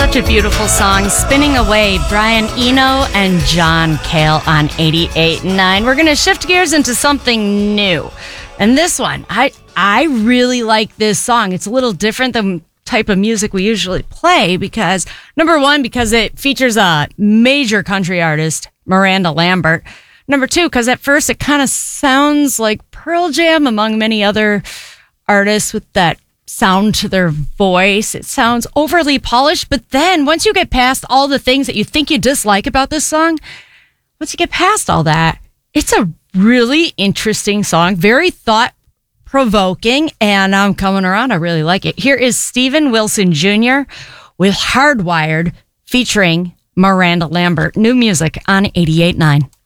Such a beautiful song, Spinning Away, Brian Eno and John Cale on 88.9. We're going to shift gears into something new. And this one, I really like this song. It's a little different than type of music we usually play because, number one, because it features a major country artist, Miranda Lambert. Number two, because at first it kind of sounds like Pearl Jam among many other artists with that sound to their voice. It sounds overly polished, but then once you get past all the things that you think you dislike about this song, once you get past all that, it's a really interesting song, very thought-provoking, and I'm coming around. I really like it. Here is Steven Wilson Jr. with Hardwired featuring Miranda Lambert. New music on 88.9.